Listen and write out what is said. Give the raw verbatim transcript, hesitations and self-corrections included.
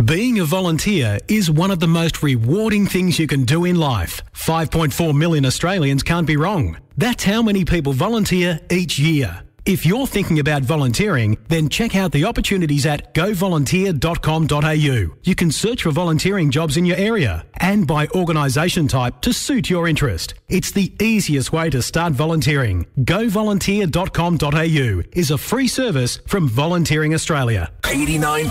Being a volunteer is one of the most rewarding things you can do in life. five point four million Australians can't be wrong. That's how many people volunteer each year. If you're thinking about volunteering, then check out the opportunities at go volunteer dot com dot a u. You can search for volunteering jobs in your area and by organisation type to suit your interest. It's the easiest way to start volunteering. go volunteer dot com dot a u is a free service from Volunteering Australia. eighty-nine